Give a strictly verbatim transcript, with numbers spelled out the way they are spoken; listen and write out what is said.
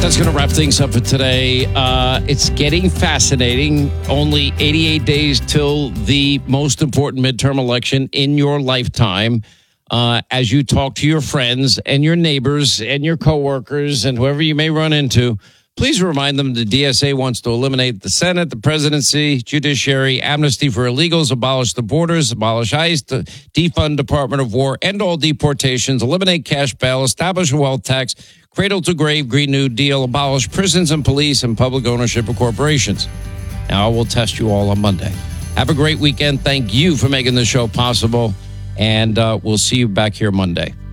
That's going to wrap things up for today. Uh, it's getting fascinating. Only eighty-eight days till the most important midterm election in your lifetime. Uh, as you talk to your friends and your neighbors and your coworkers and whoever you may run into, please remind them the D S A wants to eliminate the Senate, the presidency, judiciary, amnesty for illegals, abolish the borders, abolish ICE, defund Department of War, end all deportations, eliminate cash bail, establish a wealth tax, cradle to grave Green New Deal, abolish prisons and police and public ownership of corporations. Now, we'll test you all on Monday. Have a great weekend. Thank you for making the show possible, and uh, we'll see you back here Monday.